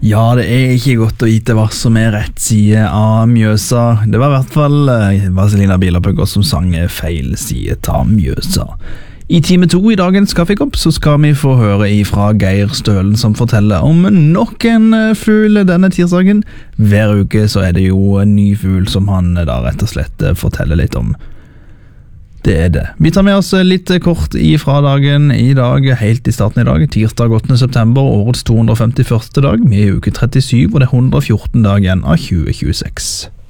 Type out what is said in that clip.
Ja, det er ikke godt å vite hva som er rett side av Mjøsa. Det var i hvert fall Vazelina Bilopphøggers som sang feil side av Mjøsa. I time 2 i dagens Kaffekopp så skal vi få høre ifra Geir Stølen som forteller om nok en fugl denne tirsdagen. Hver uke så er det jo en ny fugl som han da rett og slett forteller litt om. Det er det. Vi tar med oss litt kort ifra dagen i dag, helt i starten i dag, tirsdag 8. september, årets 251. dag, med uke 37, og det er 114 dager igjen av 2026.